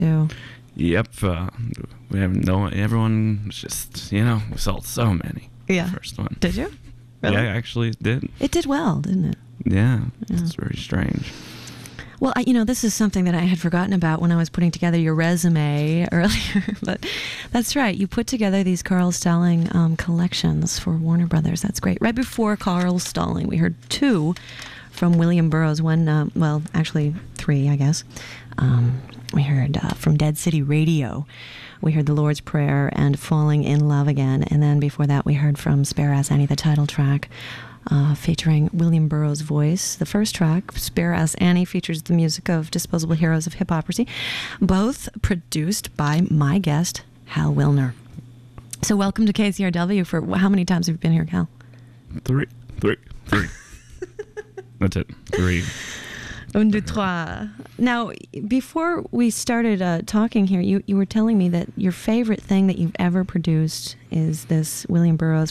too. Yep. We have everyone was just, we sold so many. Yeah. The first one. Did you? Really? Yeah, actually it did. It did well, didn't it? Yeah. It's very strange. Well, this is something that I had forgotten about when I was putting together your resume earlier, but that's right. You put together these Carl Stalling collections for Warner Brothers. That's great. Right before Carl Stalling, we heard 2 from William Burroughs. One, actually 3, I guess. We heard from Dead City Radio. We heard The Lord's Prayer and Falling in Love Again. And then before that, we heard from Spare Ass Annie, the title track, featuring William Burroughs' voice. The first track, Spare Ass Annie, features the music of Disposable Heroes of Hiphoprisy, both produced by my guest, Hal Wilner. So welcome to KCRW. For how many times have you been here, Hal? 3. That's it. 3. 1, 2, 3. Now, before we started talking here, you were telling me that your favorite thing that you've ever produced is this William Burroughs